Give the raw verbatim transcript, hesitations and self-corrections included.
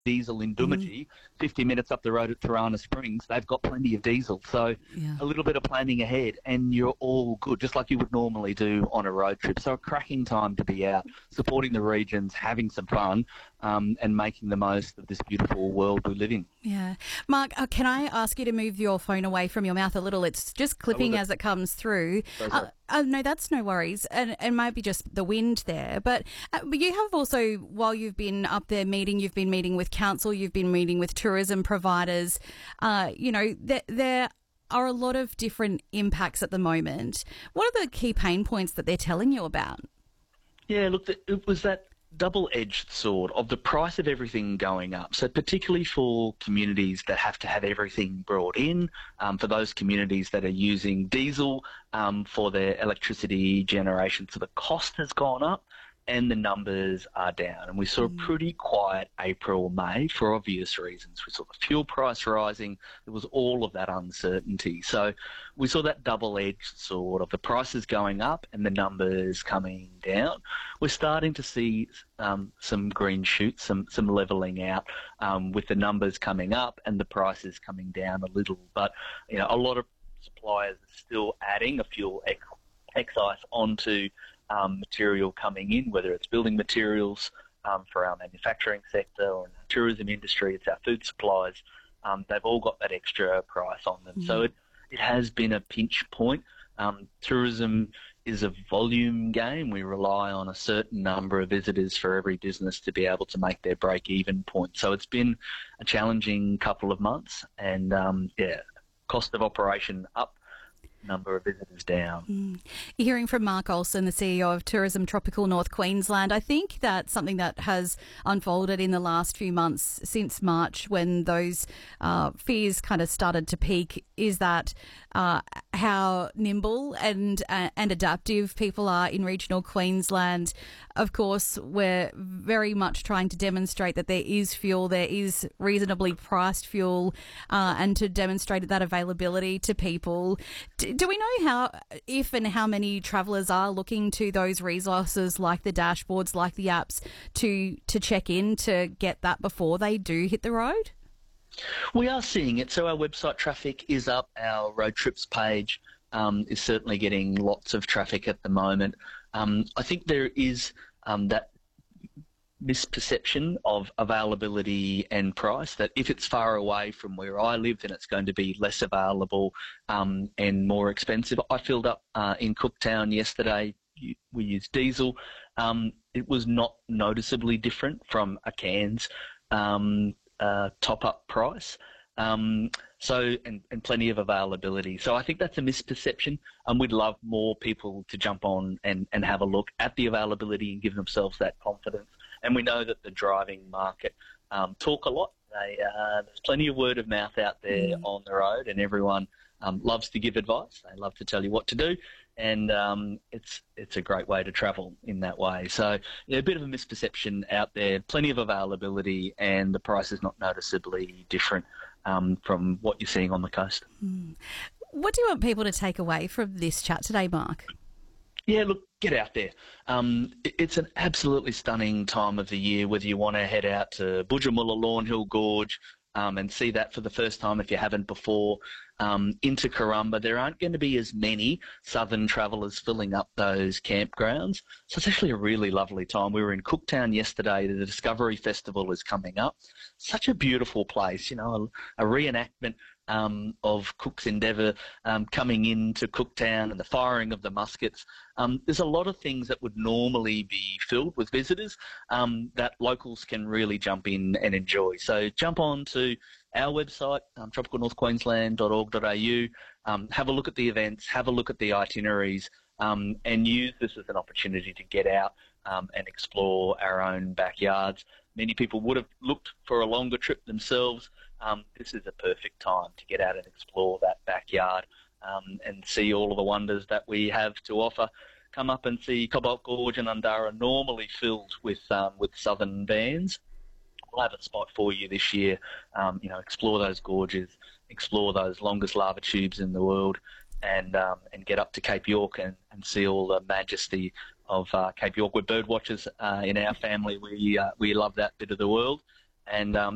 diesel in Mm. Doomadgee, fifty minutes up the road at Tarana Springs, they've got plenty of diesel. So Yeah. a little bit of planning ahead and you're all good, just like you would normally do on a road trip. So a cracking time to be out, supporting the regions, having some fun, um, and making the most of this beautiful world we live in. Yeah. Mark, uh, can I ask you to move your phone away from your mouth a little? It's just clipping do. as it comes through. Sorry, Uh, sorry. uh, no, that's no worries. And it might be just the wind there. But, uh, but you have also, while you've been up there meeting, you've been meeting with council, you've been meeting with tourism providers. Uh, you know, there, there are a lot of different impacts at the moment. What are the key pain points that they're telling you about? Yeah, look, it was that double-edged sword of the price of everything going up. So particularly for communities that have to have everything brought in, um, for those communities that are using diesel um, for their electricity generation, so the cost has gone up and the numbers are down. And we saw a pretty quiet April, May for obvious reasons. We saw the fuel price rising. There was all of that uncertainty. So we saw that double-edged sword of the prices going up and the numbers coming down. We're starting to see um, some green shoots, some, some levelling out um, with the numbers coming up and the prices coming down a little. But, you know, a lot of suppliers are still adding a fuel ex- excise onto Um, material coming in, whether it's building materials um, for our manufacturing sector or in the tourism industry, it's our food supplies. Um, they've all got that extra price on them. Mm. So it, it has been a pinch point. Um, tourism is a volume game. We rely on a certain number of visitors for every business to be able to make their break-even point. So it's been a challenging couple of months and, um, yeah, cost of operation up, number of visitors down. Mm. You're hearing from Mark Olsen, the C E O of Tourism Tropical North Queensland. I think that's something that has unfolded in the last few months since March when those uh, fears kind of started to peak, is that uh, how nimble and uh, and adaptive people are in regional Queensland. Of course, we're very much trying to demonstrate that there is fuel, there is reasonably priced fuel, uh, and to demonstrate that availability to people. D- do we know how, if and how many travellers are looking to those resources like the dashboards, like the apps, to to check in to get that before they do hit the road? We are seeing it. So our website traffic is up. Our road trips page um, is certainly getting lots of traffic at the moment. Um, I think there is um, that misperception of availability and price, that if it's far away from where I live, then it's going to be less available um, and more expensive. I filled up uh, in Cooktown yesterday. We used diesel. Um, it was not noticeably different from a Cairns um, uh, top-up price. Um, so, and, and plenty of availability. So I think that's a misperception, and we'd love more people to jump on and, and have a look at the availability and give themselves that confidence. And we know that the driving market um, talk a lot. They, uh, there's plenty of word of mouth out there mm. on the road, and everyone um, loves to give advice. They love to tell you what to do, and um, it's it's a great way to travel in that way. So yeah, a bit of a misperception out there, plenty of availability, and the price is not noticeably different um, from what you're seeing on the coast. Mm. What do you want people to take away from this chat today, Mark? Yeah, look, get out there. Um, it's an absolutely stunning time of the year, whether you want to head out to Budjamula Lawn Hill Gorge um, and see that for the first time if you haven't before, um, into Karumba. There aren't going to be as many southern travellers filling up those campgrounds. So it's actually a really lovely time. We were in Cooktown yesterday. The Discovery Festival is coming up. Such a beautiful place, you know, a, a reenactment Um, of Cook's Endeavour um, coming into Cooktown and the firing of the muskets. Um, there's a lot of things that would normally be filled with visitors um, that locals can really jump in and enjoy. So jump on to our website, um, tropical north queensland dot org dot a u, um, have a look at the events, have a look at the itineraries, um, and use this as an opportunity to get out um, and explore our own backyards. Many people would have looked for a longer trip themselves. Um, this is a perfect time to get out and explore that backyard um, and see all of the wonders that we have to offer. Come up and see Cobalt Gorge and Undara, normally filled with um, with southern bands. We'll have a spot for you this year. Um, you know, explore those gorges, explore those longest lava tubes in the world, and um, and get up to Cape York and, and see all the majesty of uh, Cape York. We're bird watchers uh, in our family. We uh, we love that bit of the world, and um,